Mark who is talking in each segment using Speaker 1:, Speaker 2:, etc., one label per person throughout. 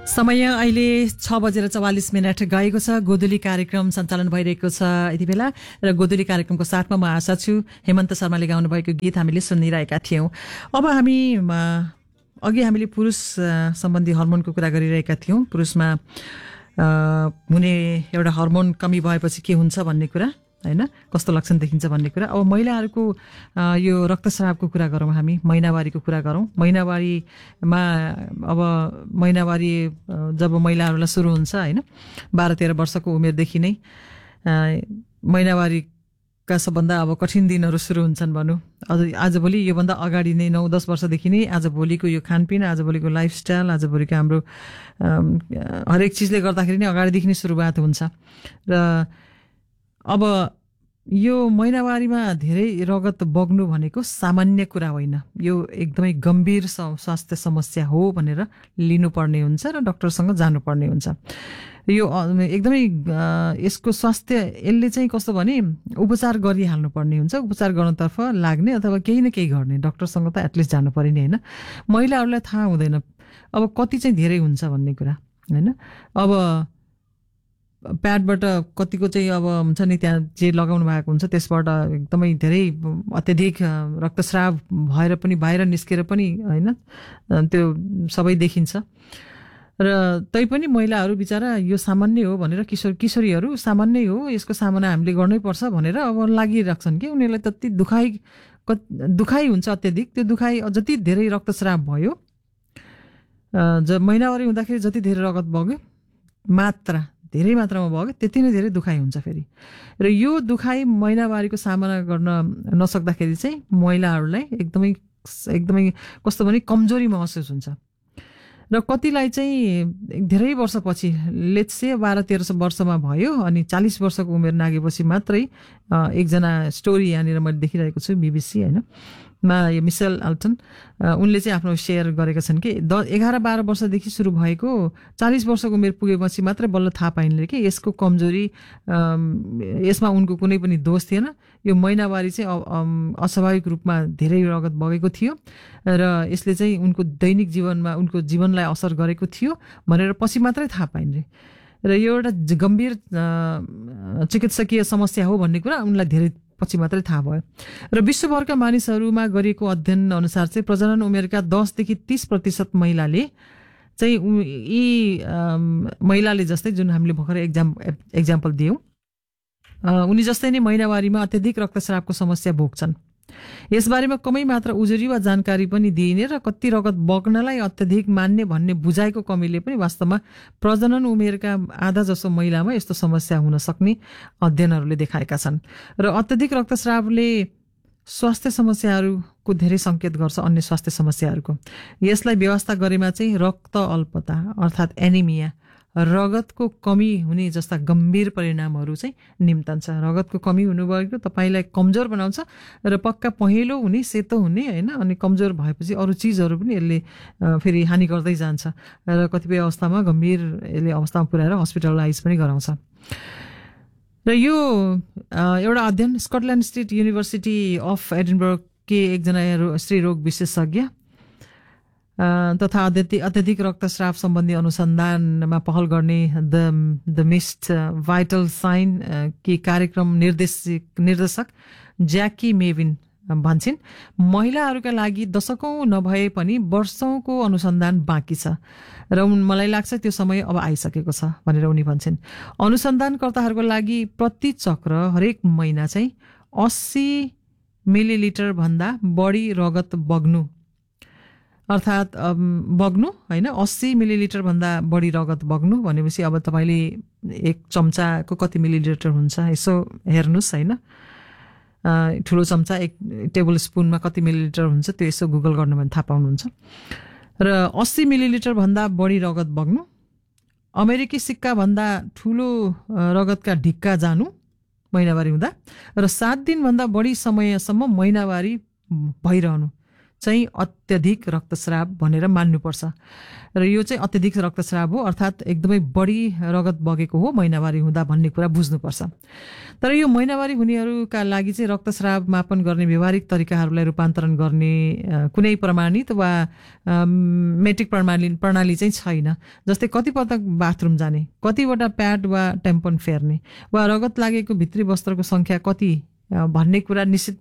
Speaker 1: समय अहिले 6:44 गएको छ। गोधुली कार्यक्रम सञ्चालन भइरहेको छ यति बेला र गोधुली कार्यक्रमको साथमा म आशा छु। हेमन्त शर्माले गाउनु भएको गीत हामीले सुनिरहेका थियौं। अब अघि हामीले पुरुष सम्बन्धी हर्मोनको कुरा गरिरहेका थियौं। पुरुषमा हुने एउटा हर्मोन कमी भएपछि के हुन्छ भन्ने कुरा, हैन, कस्तो लक्षण देखिन्छ भन्ने कुरा। अब महिलाहरूको यो रक्तस्रावको कुरा गरौँ, हामी महिनावारीको कुरा गरौँ। महिनावारीमा अब महिनावारी जब महिलाहरूलाई सुरु हुन्छ, हैन, 12-13 वर्षको उमेरदेखि नै महिनावारीका सबभन्दा अब कठिन दिनहरू सुरु हुन्छन् भनौँ। आजभोलि योभन्दा अगाडि नै 9-10 वर्षदेखि नै आजभोलिको यो खानपिन, आजभोलिको लाइफस्टाइल, आजभोलिको हाम्रो हरेक चिजले गर्दाखेरि नै अगाडिदेखि नै सुरुवात हुन्छ। र अब यो महिनावारीमा धेरै रगत बग्नु भनेको सामान्य कुरा होइन, यो एकदमै गम्भीर स्वास्थ्य समस्या हो भनेर लिनुपर्ने हुन्छ र डाक्टरसँग जानुपर्ने हुन्छ। यो एकदमै यसको स्वास्थ्य, यसले चाहिँ कस्तो भने उपचार गरिहाल्नु पर्ने हुन्छ। उपचार गर्नतर्फ लाग्ने अथवा केही न केही गर्ने, डाक्टरसँग त एटलिस्ट जानु पर्यो नि, होइन। महिलाहरूलाई थाहा हुँदैन अब कति चाहिँ धेरै हुन्छ भन्ने कुरा, होइन। अब प्याडबाट कतिको चाहिँ अब हुन्छ नि, त्यहाँ जे लगाउनु भएको हुन्छ त्यसबाट एकदमै धेरै अत्यधिक रक्तस्राव भएर पनि, बाहिर निस्केर पनि, होइन, त्यो सबै देखिन्छ। र तैपनि महिलाहरू बिचारा यो सामान्य हो भनेर, किशोरीहरू सामान्य हो, यसको सामना हामीले गर्नै पर्छ भनेर अब लागिराख्छन् कि उनीहरूलाई त्यति दुखाइ हुन्छ अत्यधिक। त्यो दुखाइ जति धेरै रक्तस्राव भयो, जब महिनावारी हुँदाखेरि जति धेरै रगत बग्यो, धेरै मात्रामा बग्यो, त्यति नै धेरै दुखाइ हुन्छ फेरि। र यो दुखाइ महिनावारीको सामना गर्न नसक्दाखेरि चाहिँ महिलाहरूलाई एकदमै कस्तो भने कमजोरी महसुस हुन्छ। र कतिलाई चाहिँ धेरै वर्षपछि, लेट्स से 12-13 वर्षमा भयो अनि 40 वर्षको उमेर नागेपछि मात्रै एकजना स्टोरी यहाँनिर मैले देखिरहेको छु BBC, होइन, यो मिसेल अल्टन, उनले चाहिँ आफ्नो सेयर गरेका छन् कि 11-12 वर्षदेखि सुरु भएको 40 वर्षको उमेर पुगेपछि मात्रै बल्ल थाहा पाइनले कि यसको कमजोरी, यसमा उनको कुनै पनि दोष थिएन। यो महिनावारी चाहिँ अस्वाभाविक रूपमा धेरै रगत बगेको थियो र यसले चाहिँ उनको दैनिक जीवनमा, उनको जीवनलाई असर गरेको थियो भनेर पछि मात्रै थाहा पाइनरे। र यो एउटा गम्भीर चिकित्सकीय समस्या हो भन्ने कुरा उनलाई धेरै पछि मात्रै थाहा भयो। र विश्वभरका मानिसहरूमा गरिएको अध्ययन अनुसार चाहिँ प्रजनन उमेरका 10-30% महिलाले चाहिँ यी महिलाले जस्तै, जुन हामीले भर्खर एक्जाम्पल दियौँ, उनी जस्तै नै महिनावारीमा अत्यधिक रक्तस्रावको समस्या भोग्छन्। यसबारेमा कमै मात्र उजुरी वा जानकारी पनि दिइने र कति रगत बग्नलाई अत्यधिक मान्ने भन्ने बुझाइको कमीले पनि वास्तवमा प्रजनन उमेरका आधा जसो महिलामा यस्तो समस्या हुन सक्ने अध्ययनहरूले देखाएका छन्। र अत्यधिक रक्तस्रावले स्वास्थ्य समस्याहरूको धेरै सङ्केत गर्छ, अन्य स्वास्थ्य समस्याहरूको। यसलाई व्यवस्था गरेमा चाहिँ रक्त अल्पता अर्थात् एनिमिया, रगतको कमी हुने जस्ता गम्भीर परिणामहरू चाहिँ निम्तन्छ। रगतको कमी हुनुभएको तपाईँलाई कमजोर बनाउँछ र पक्का पहेँलो हुने, सेतो हुने, होइन, अनि कमजोर भएपछि अरू चिजहरू पनि यसले फेरि हानि गर्दै जान्छ र कतिपय अवस्थामा गम्भीर यसले अवस्थामा पुर्याएर हस्पिटलाइज पनि गराउँछ। र यो एउटा अध्ययन Scotland state university of Edinburgh के एकजना स्त्रीरोग विशेषज्ञ तथा अत्यधिक रक्तस्राव सम्बन्धी अनुसन्धानमा पहल गर्ने द मिस्ट भाइटल साइन की कार्यक्रम निर्देशक ज्याकी मेविन भन्छन्, महिलाहरूका लागि दशकौं नभए पनि वर्षौंको अनुसन्धान बाँकी छ र मलाई लाग्छ त्यो समय अब आइसकेको छ भनेर उनी भन्छन्। अनुसन्धानकर्ताहरूको लागि प्रति चक्र हरेक महिना चाहिँ 80 मिलिलिटर भन्दा बढी रगत बग्नु, अर्थात् बग्नु, होइन, 80 मिलिलिटर भन्दा बढी रगत बग्नु भनेपछि अब तपाईँले एक चम्चाको कति मिलिलिटर हुन्छ यसो हेर्नुहोस्, होइन। ठुलो चम्चा, एक टेबल स्पुनमा कति मिलिलिटर हुन्छ त्यो यसो गुगल गर्नु भने थाहा पाउनुहुन्छ। र 80 मिलिलिटर भन्दा बढी रगत बग्नु, अमेरिकी सिक्का भन्दा ठुलो रगतका ढिक्का जानु महिनावारी हुँदा, र 7 दिनभन्दा बढी समयसम्म महिनावारी भइरहनु, चाहिँ अत्यधिक रक्तस्राव भनेर मान्नुपर्छ र यो चाहिँ अत्यधिक रक्तस्राव हो, अर्थात् एकदमै बढी रगत बगेको हो महिनावारी हुँदा भन्ने कुरा बुझ्नुपर्छ। तर यो महिनावारी हुनेहरूका लागि चाहिँ रक्तस्राव मापन गर्ने व्यवहारिक तरिकाहरूलाई रूपान्तरण गर्ने कुनै प्रमाणित वा मेट्रिक प्रणाली चाहिँ छैन। जस्तै कति पटक बाथरुम जाने, कतिवटा प्याड वा टेम्पन फेर्ने वा रगत लागेको भित्री वस्त्रको सङ्ख्या कति भन्ने कुरा निश्चित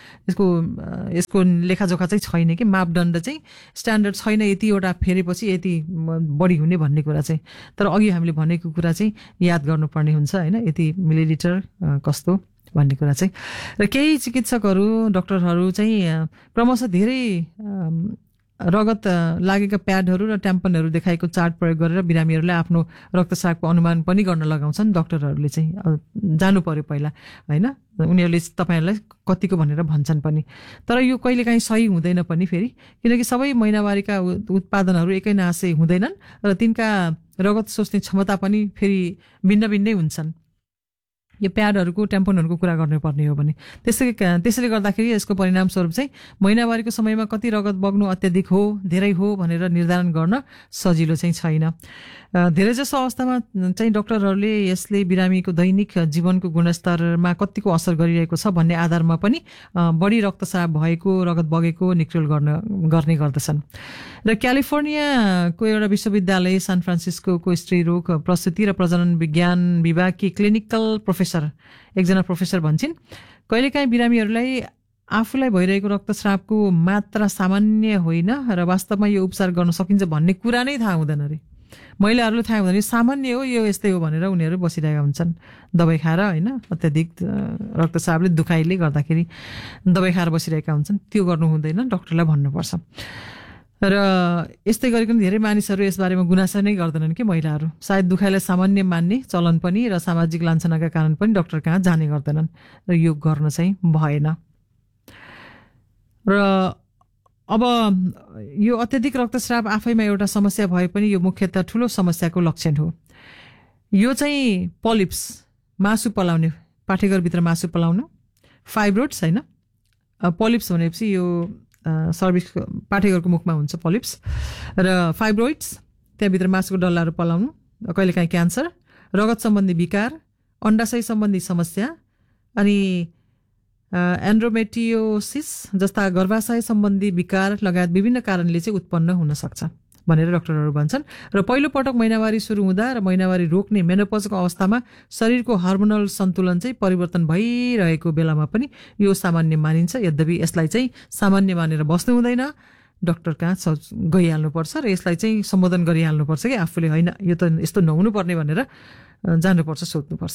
Speaker 1: यसको लेखाजोखा चाहिँ छैन कि मापदण्ड चाहिँ स्ट्यान्डर्ड छैन, यतिवटा फेरेपछि यति बढी हुने भन्ने कुरा चाहिँ। तर अघि हामीले भनेको कुरा चाहिँ याद गर्नुपर्ने हुन्छ होइन, यति मिलिलिटर कस्तो भन्ने कुरा चाहिँ। र केही चिकित्सकहरू डाक्टरहरू चाहिँ क्रमशः धेरै रगत लागेका प्याडहरू र ट्याम्पनहरू देखाएको चार्ट प्रयोग गरेर बिरामीहरूलाई आफ्नो रक्तस्रावको अनुमान पनि गर्न लगाउँछन्। डाक्टरहरूले चाहिँ जानु पर्यो पहिला होइन, उनीहरूले तपाईँहरूलाई कतिको भनेर भन्छन् पनि। तर यो कहिलेकाहीँ सही हुँदैन पनि फेरि, किनकि सबै महिनावारीका उत्पादनहरू एकै नासै हुँदैनन् र तिनका रगत सोच्ने क्षमता पनि फेरि भिन्न भिन्नै हुन्छन्। यो प्याडहरूको ट्याम्पनहरूको कुरा गर्नुपर्ने हो भने त्यसैले गर्दाखेरि यसको परिणामस्वरूप चाहिँ महिनावारीको समयमा कति रगत बग्नु अत्याधिक हो धेरै हो भनेर निर्धारण गर्न सजिलो चाहिँ छैन। धेरैजसो अवस्थामा चाहिँ डाक्टरहरूले यसले बिरामीको दैनिक जीवनको गुणस्तरमा कतिको असर गरिरहेको छ भन्ने आधारमा पनि बढी रक्तस्राव भएको रगत बगेको निक्रोल गर्ने गर्दछन्। र क्यालिफोर्नियाको एउटा विश्वविद्यालय सान फ्रान्सिस्कोको स्त्रीरोग प्रसुति र प्रजनन विज्ञान विभागकी क्लिनिकल एकजना प्रोफेसर भन्छन्, कहिलेकाहीँ बिरामीहरूलाई आफूलाई भइरहेको रक्तस्रावको मात्रा सामान्य होइन र वास्तवमा यो उपचार गर्न सकिन्छ भन्ने कुरा नै थाहा हुँदैन अरे। महिलाहरूले थाहा हुँदैन, सामान्य हो यो यस्तै हो भनेर उनीहरू बसिरहेका हुन्छन् दबाई खाएर होइन, अत्याधिक रक्तस्रावले दुखाइले गर्दाखेरि दबाई खाएर बसिरहेका हुन्छन्। त्यो गर्नु हुँदैन, डाक्टरलाई भन्नुपर्छ। र यस्तै गरिकन धेरै मानिसहरू यसबारेमा गुनासो नै गर्दैनन् कि महिलाहरू सायद दुखाइलाई सामान्य मान्ने चलन पनि र सामाजिक लान्छनाका कारण पनि डाक्टर कहाँ जाने गर्दैनन् र यो गर्न चाहिँ भएन। र अब यो अत्यधिक रक्तस्राव आफैमा एउटा समस्या भए पनि यो मुख्यतः ठुलो समस्याको लक्षण हो। यो चाहिँ पलिप्स, मासु पलाउने, पाठेघरभित्र मासु पलाउनु, फाइब्रोइड्स होइन, पलिप्स भनेपछि यो सर्भिक्स पाठेघरको मुखमा हुन्छ पलिप्स, र फाइब्रोइड्स त्यहाँभित्र मासुको डल्लाहरू पलाउनु, कहिलेकाहीँ क्यान्सर, रगत सम्बन्धी विकार, अन्डाशय सम्बन्धी समस्या अनि एन्ड्रोमेट्रियोसिस जस्ता गर्भाशय सम्बन्धी विकार लगायत विभिन्न कारणले चाहिँ उत्पन्न हुन सक्छ भनेर डाक्टरहरू भन्छन्। र पहिलो पटक महिनावारी सुरु हुँदा र महिनावारी रोक्ने मेनोपजको अवस्थामा शरीरको हार्मोनल सन्तुलन चाहिँ परिवर्तन भइरहेको बेलामा पनि यो सामान्य मानिन्छ। यद्यपि यसलाई चाहिँ सामान्य मानेर बस्नु हुँदैन, डाक्टर कहाँ गइहाल्नुपर्छ र यसलाई चाहिँ सम्बोधन गरिहाल्नुपर्छ कि आफूले होइन यो त यस्तो नहुनुपर्ने भनेर जानुपर्छ, सोध्नुपर्छ।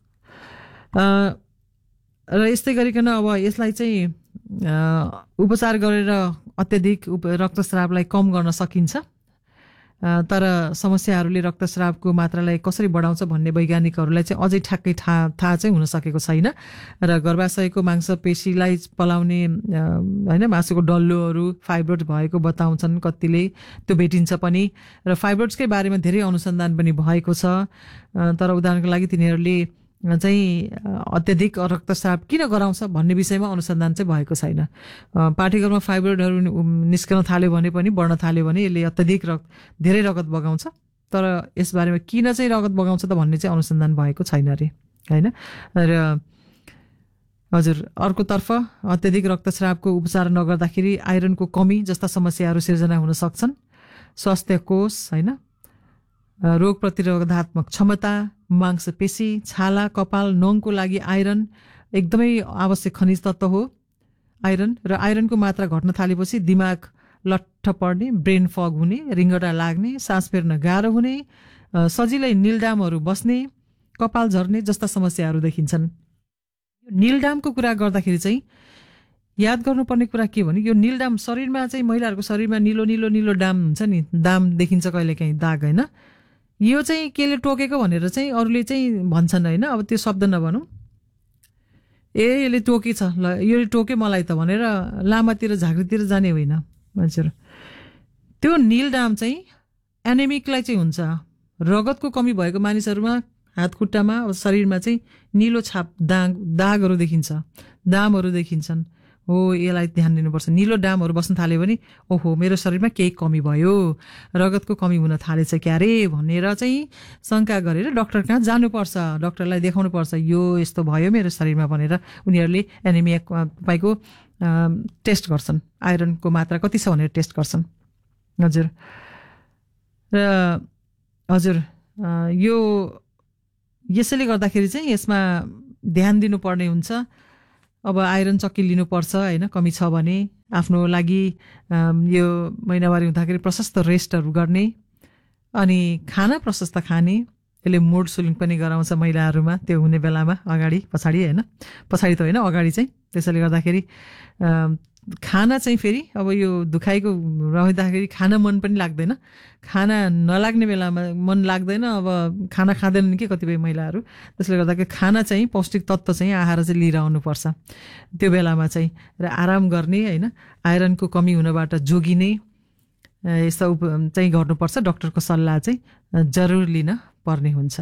Speaker 1: र यस्तै गरिकन अब यसलाई चाहिँ उपचार गरेर अत्यधिक रक्तस्रावलाई कम गर्न सकिन्छ, तर समस्याहरूले रक्तस्रावको मात्रालाई कसरी बढाउँछ भन्ने वैज्ञानिकहरूलाई चाहिँ अझै ठ्याक्कै थाहा चाहिँ हुन सकेको छैन। र गर्भाशयको मांसपेशीलाई पलाउने होइन मासुको डल्लोहरू फाइब्रोइड भएको बताउँछन् कतिले, त्यो भेटिन्छ पनि। र फाइब्रोइड्सकै बारेमा धेरै अनुसन्धान पनि भएको छ, तर उदाहरणको लागि तिनीहरूले चाहिँ अत्यधिक रक्तस्राव किन गराउँछ भन्ने विषयमा अनुसन्धान चाहिँ भएको छैन। पाठेघरमा फाइब्रोइडहरू निस्कन थाल्यो भने पनि बढ्न थाल्यो भने यसले अत्यधिक धेरै रगत बगाउँछ, तर यसबारेमा किन चाहिँ रगत बगाउँछ त भन्ने चाहिँ अनुसन्धान भएको छैन अरे होइन। र हजुर, अर्कोतर्फ अत्यधिक रक्तस्रावको उपचार नगर्दाखेरि आइरनको कमी जस्ता समस्याहरू सिर्जना हुन सक्छन्। स्वास्थ्य कोष होइन, रोग प्रतिरोधात्मक क्षमता, मांसपेशी, छाला, कपाल, नङको लागि आइरन एकदमै आवश्यक खनिज तत्त्व हो आइरन। र आइरनको मात्रा घट्न थालेपछि दिमाग लट्ठ पर्ने, ब्रेन फग हुने, रिङ्गटा लाग्ने, सास फेर्न गाह्रो हुने, सजिलै नीलडामहरू बस्ने, कपाल झर्ने जस्ता समस्याहरू देखिन्छन्। नीलडामको कुरा गर्दाखेरि चाहिँ याद गर्नुपर्ने कुरा के भने यो नीलडाम शरीरमा चाहिँ महिलाहरूको शरीरमा निलो निलो निलो डाम हुन्छ नि, दाम देखिन्छ कहिलेकाहीँ दाग होइन, यो चाहिँ केले टोकेको भनेर चाहिँ अरूले चाहिँ भन्छन् होइन। अब त्यो शब्द नभनौँ, यसले टोकेछ ल यसले टोके मलाई त भनेर लामातिर झाँक्रीतिर जाने होइन हजुर। त्यो नीलडाम चाहिँ एनेमिकलाई चाहिँ हुन्छ, रगतको कमी भएको मानिसहरूमा हात खुट्टामा शरीरमा चाहिँ निलो छाप दागहरू देखिन्छ, दामहरू देखिन्छन् हो यसलाई ध्यान दिनुपर्छ। निलो डामहरू बस्न थाल्यो भने ओहो मेरो शरीरमा केही कमी भयो, रगतको कमी हुन थालेछ क्यारे भनेर चाहिँ शङ्का गरेर डाक्टर कहाँ जानुपर्छ, डाक्टरलाई देखाउनुपर्छ, यो यस्तो भयो मेरो शरीरमा भनेर उनीहरूले एनिमिया तपाईँको टेस्ट गर्छन्, आइरनको मात्रा कति छ भनेर टेस्ट गर्छन्। हजुर र हजुर यो यसैले गर्दाखेरि चाहिँ यसमा ध्यान दिनुपर्ने हुन्छ। अब आइरन चक्की लिनुपर्छ होइन, कमी छ भने आफ्नो लागि यो महिनावारी हुँदाखेरि प्रशस्त रेस्टहरू गर्ने, अनि खाना प्रशस्त खाने। यसले मुड स्विङ पनि गराउँछ महिलाहरूमा त्यो हुने बेलामा, अगाडि पछाडि होइन, पछाडि त होइन अगाडि चाहिँ। त्यसैले गर्दाखेरि खाना चाहिँ फेरि अब यो दुखाइको रहँदाखेरि खाना मन पनि लाग्दैन, खाना नलाग्ने बेलामा मन लाग्दैन, अब खाना खाँदैनन् कि कतिपय महिलाहरू। त्यसले गर्दाखेरि खाना चाहिँ पौष्टिक तत्त्व चाहिँ आहार चाहिँ लिएर आउनुपर्छ त्यो बेलामा चाहिँ, र आराम गर्ने होइन, आइरनको कमी हुनबाट जोगिने यस्तो चाहिँ गर्नुपर्छ। डाक्टरको सल्लाह चाहिँ जरुर लिन पर्ने हुन्छ।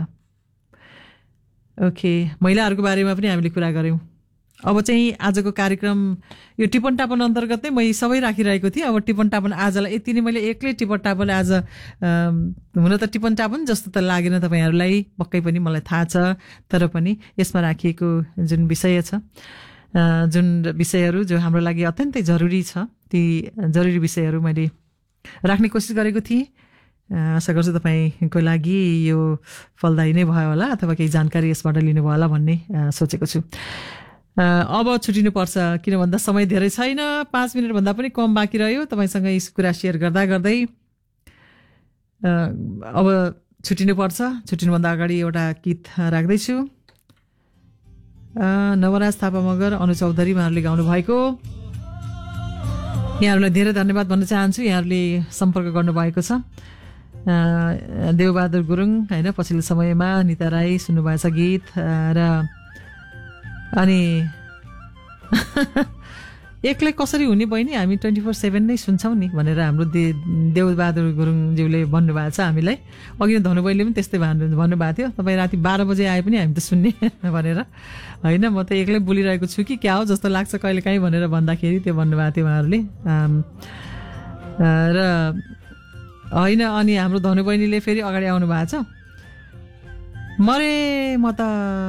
Speaker 1: ओके, महिलाहरूको बारेमा पनि हामीले कुरा गऱ्यौँ। अब चाहिँ आजको कार्यक्रम यो टिपन टापन अन्तर्गत नै मैले सबै राखिरहेको थिएँ। अब टिपन टापन आजलाई यति नै मैले एक्लै टिपन टापन आज हुन त टिपन टापन जस्तो त लागेन तपाईँहरूलाई, पक्कै पनि मलाई थाहा छ, तर पनि यसमा राखिएको जुन विषय छ, जुन विषयहरू जो हाम्रो लागि अत्यन्तै जरुरी छ, ती जरुरी विषयहरू मैले राख्ने कोसिस गरेको थिएँ। आशा गर्छु तपाईँको लागि यो फलदायी नै भयो होला, अथवा केही जानकारी यसबाट लिनुभयो होला भन्ने सोचेको छु। अब छुटिनुपर्छ, किन भन्दा समय धेरै छैन, 5 मिनटभन्दा पनि कम बाँकी रह्यो तपाईँसँग यी कुरा सेयर गर्दा गर्दै। अब छुटिनुपर्छ, छुटिनुभन्दा अगाडि एउटा गीत राख्दैछु। नवराज थापा मगर, अनु चौधरी उहाँहरूले गाउनु भएको। यहाँहरूलाई धेरै धन्यवाद भन्न चाहन्छु, यहाँहरूले सम्पर्क गर्नुभएको छ। देवबहादुर गुरुङ होइन, पछिल्लो समयमा निता राई सुन्नुभएछ गीत, र अनि एक्लै कसरी हुने बहिनी, हामी 24/7 नै सुन्छौँ नि भनेर हाम्रो देवबहादुर गुरुङज्यूले भन्नुभएको छ हामीलाई। अघि नै धनु बहिनीले पनि त्यस्तै भन्नुभएको थियो, तपाईँ राति 12 बजे आए पनि हामी त सुन्ने भनेर होइन, म त एक्लै बोलिरहेको छु कि क्या हो जस्तो लाग्छ कहिलेकाहीँ भनेर भन्दाखेरि त्यो भन्नुभएको थियो उहाँहरूले। र होइन, अनि हाम्रो धनु बहिनीले फेरि अगाडि आउनु भएको छ, मरे म त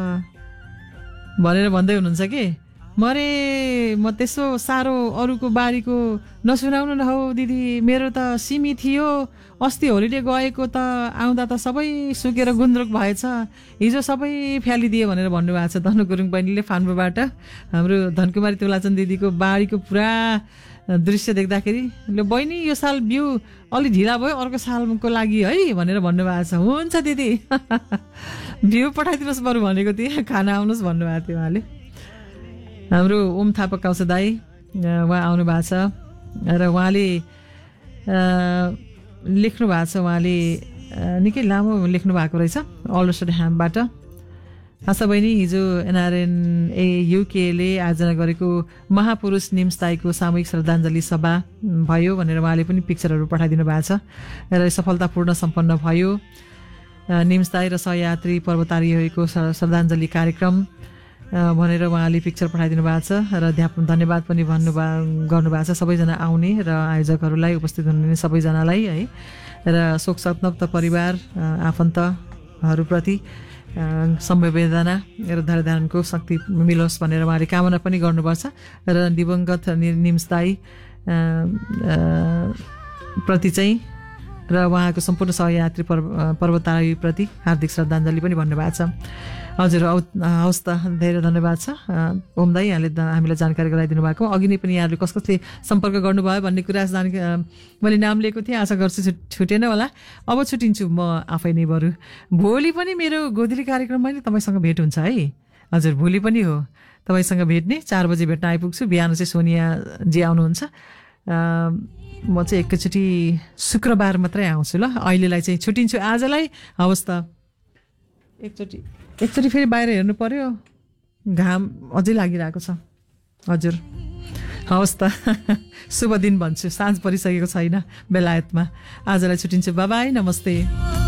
Speaker 1: भनेर भन्दै हुनुहुन्छ कि, मरे म त्यसो साह्रो अरूको बारीको नसुनाउनु न हौ दिदी, मेरो त सिमी थियो, अस्ति होलिडे गएको त आउँदा त सबै सुकेर गुन्द्रुक भएछ, हिजो सबै फ्यालिदियो भनेर भन्नुभएको छ धनु गुरुङ बहिनीले फान्बुबाट। हाम्रो धनकुमारी तुलाचन दिदीको बारीको पुरा दृश्य देख्दाखेरि, ल बहिनी यो साल बिउ अलि ढिला भयो, अर्को सालको लागि है भनेर भन्नुभएको छ। हुन्छ दिदी बिउ पठाइदिनुहोस् बरु भनेको थिएँ, खाना आउनुहोस् भन्नुभएको थियो उहाँले। हाम्रो ओम थापा काउसा दाई उहाँ आउनु भएको छ, र उहाँले लेख्नु भएको छ, उहाँले निकै लामो लेख्नु भएको रहेछ अल्डरसट ह्यामबाट। आशा बहिनी, हिजो एनआरएनए युकेले आयोजना गरेको महापुरुष निम्सताईको सामूहिक श्रद्धाञ्जली सभा भयो भनेर उहाँले पनि पिक्चरहरू पठाइदिनु भएको छ, र सफलतापूर्ण सम्पन्न भयो। निम्सताई र सहयात्री पर्वतारोहीको श्रद्धाञ्जली कार्यक्रम भनेर उहाँले पिक्चर पठाइदिनु भएको छ, र धन्यवाद पनि गर्नुभएको छ सबैजना आउने र आयोजकहरूलाई, उपस्थित हुने सबैजनालाई है, र शोक संतप्त परिवार आफन्तहरूप्रति संवेदना र धैर्यधारणको शक्ति मिलोस् भनेर उहाँले कामना पनि गर्नुपर्छ, र दिवंगत निम्सताई प्रति चाहिँ र उहाँको सम्पूर्ण सहयात्री पर्वतारोहीप्रति हार्दिक श्रद्धाञ्जली पनि भन्नुभएको छ। हजुर, हवस् त, धेरै धन्यवाद छ ओम दाई, यहाँले हामीलाई जानकारी गराइदिनु भएको। अघि नै पनि यहाँहरूले कसले सम्पर्क गर्नुभयो भन्ने कुरा मैले नाम लिएको थिएँ, आशा गर्छु छुटेन होला। अब छुटिन्छु म आफै नै, बरु भोलि पनि मेरो गोधुली कार्यक्रममा नै तपाईँसँग भेट हुन्छ है। हजुर, भोलि पनि हो तपाईँसँग भेट्ने, 4 बजे भेट्न आइपुग्छु। बिहान चाहिँ सोनियाजी आउनुहुन्छ, म चाहिँ एकैचोटि शुक्रबार मात्रै आउँछु। ल अहिलेलाई चाहिँ छुटिन्छु आजलाई, हवस् त। एकचोटि फेरि बाहिर हेर्नु पर्यो, घाम अझै लागिरहेको छ। हजुर, हवस् त, शुभ दिन भन्छु, साँझ परिसकेको छैन बेलायतमा। आजलाई छुटिन्छु, बाई बाई, नमस्ते।